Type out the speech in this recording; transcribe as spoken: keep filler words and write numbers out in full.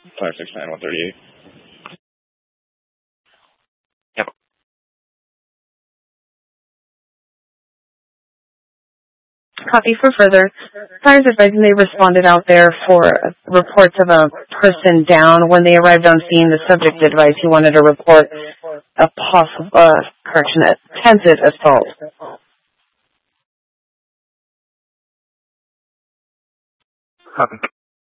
five six nine one thirty eight. Yep. Copy for further. Fire's advising they responded out there for reports of a person down. When they arrived on scene, the subject advised he wanted to report a possible, uh, correction, attempted assault. Copy.